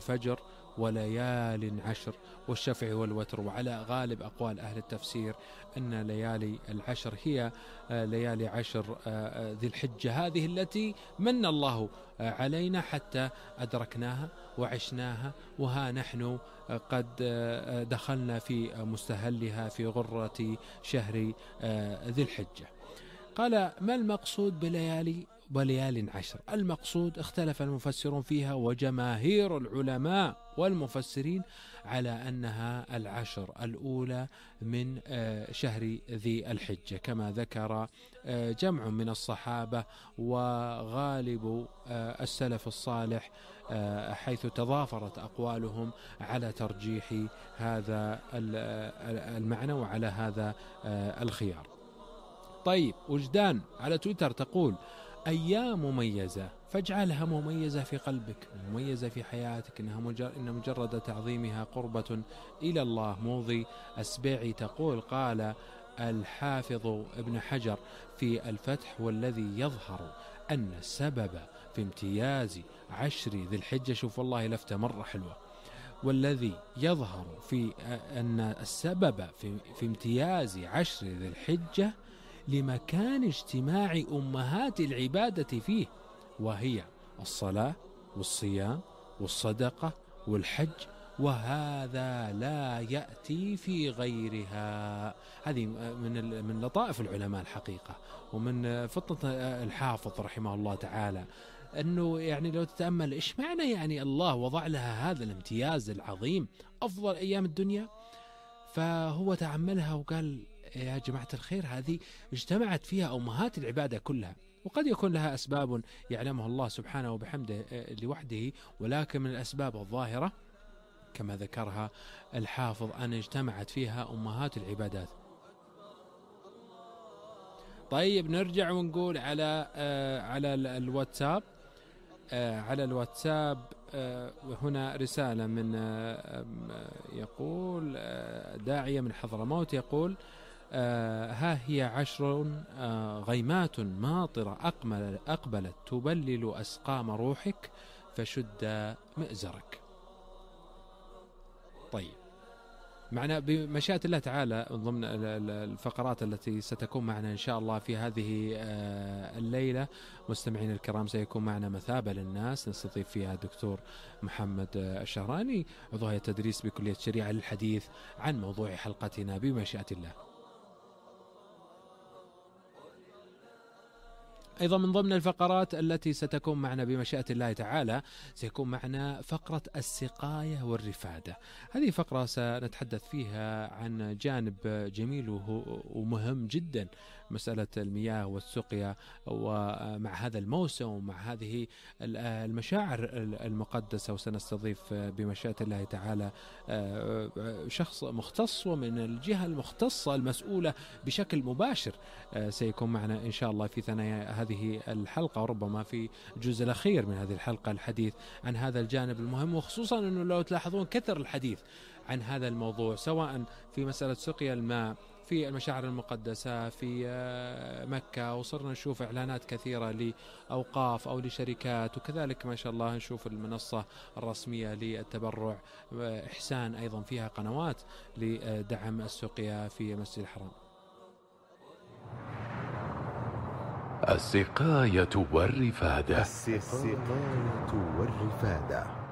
والفجر وليال عشر والشفع والوتر. وعلى غالب أقوال أهل التفسير أن ليالي العشر هي ليالي عشر ذي الحجة، هذه التي من الله علينا حتى أدركناها وعشناها، وها نحن قد دخلنا في مستهلها في غرة شهر ذي الحجة. قال: ما المقصود بليال عشر؟ المقصود اختلف المفسرون فيها، وجماهير العلماء والمفسرين على أنها العشر الأولى من شهر ذي الحجة، كما ذكر جمع من الصحابة وغالب السلف الصالح، حيث تضافرت أقوالهم على ترجيح هذا المعنى وعلى هذا الخيار. طيب، وجدان على تويتر تقول: أيام مميزة فاجعلها مميزة في قلبك، مميزة في حياتك، إن مجرد تعظيمها قربة إلى الله. موضي السبيعي تقول: قال الحافظ ابن حجر في الفتح: والذي يظهر أن السبب في امتياز عشر ذي الحجة، شوف والله لفتة مرة حلوة، والذي يظهر في أن السبب في امتياز عشر ذي الحجة لمكان اجتماع أمهات العبادة فيه، وهي الصلاة والصيام والصدقة والحج، وهذا لا يأتي في غيرها. هذه من لطائف العلماء الحقيقة، ومن فطنة الحافظ رحمه الله تعالى، أنه يعني لو تتأمل إيش معنى يعني الله وضع لها هذا الامتياز العظيم، أفضل أيام الدنيا، فهو تأملها وقال: يا جماعة الخير، هذه اجتمعت فيها أمهات العبادة كلها، وقد يكون لها أسباب يعلمها الله سبحانه وبحمده لوحده، ولكن من الأسباب الظاهرة كما ذكرها الحافظ أن اجتمعت فيها أمهات العبادات. طيب، نرجع ونقول على الواتساب. على الواتساب هنا رسالة من يقول داعية من حضرموت، يقول: ها هي عشر غيمات ماطرة أقبلت تبلل أسقام روحك فشد مئزرك. طيب، معنا بمشيئة الله تعالى ضمن الفقرات التي ستكون معنا إن شاء الله في هذه الليلة، مستمعين الكرام، سيكون معنا مثابة للناس، نستضيف فيها الدكتور محمد الشهراني، عضو هيئة التدريس بكلية الشريعة، للحديث عن موضوع حلقتنا بمشيئة الله. أيضا من ضمن الفقرات التي ستكون معنا بمشيئة الله تعالى سيكون معنا فقرة السقاية والرفادة. هذه فقرة سنتحدث فيها عن جانب جميل ومهم جدا، مسألة المياه والسقيا، ومع هذا الموسم ومع هذه المشاعر المقدسة. وسنستضيف بمشيئة الله تعالى شخص مختص ومن الجهة المختصة المسؤولة بشكل مباشر سيكون معنا إن شاء الله في ثنايا هذه الحلقة، وربما في الجزء الأخير من هذه الحلقة، الحديث عن هذا الجانب المهم، وخصوصا أنه لو تلاحظون كثر الحديث عن هذا الموضوع، سواء في مسألة سقيا الماء في المشاعر المقدسة في مكة، وصرنا نشوف إعلانات كثيرة لأوقاف أو لشركات، وكذلك ما شاء الله نشوف المنصة الرسمية للتبرع إحسان أيضا فيها قنوات لدعم السقيا في المسجد الحرام. السقاية والرفادة. السقاية والرفادة.